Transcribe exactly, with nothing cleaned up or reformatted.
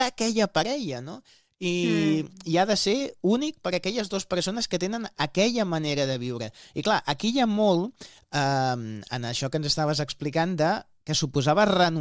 aquella parella, no? I, Mm. i ha de ser únic per a aquelles dues persones que tenen aquella manera de viure. I clar, aquí hi ha molt, eh, en això que ens estaves explicant, de que suposava renunciar